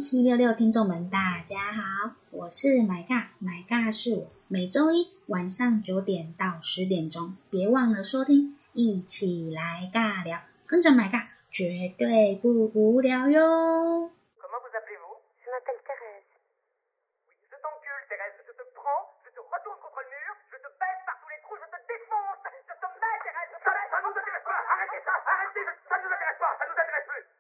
1766听众们，大家好，我是买尬，买尬是我，每周一晚上9点到10点钟，别忘了收听，一起来尬聊，跟着买尬，绝对不无聊哟。 Comment vous appelez-vous? Je m'appelle Thérèse. Oui, je t'encule, Thérèse. Je te prends, je te retourne contre le mur, je te baisse par tous les trous, je te défonce. Je te mets, Thérèse. Ça ne nous intéresse pas. Arrêtez ça, arrêtez. Ça ne nous intéresse pas. Ça ne nous intéresse plus.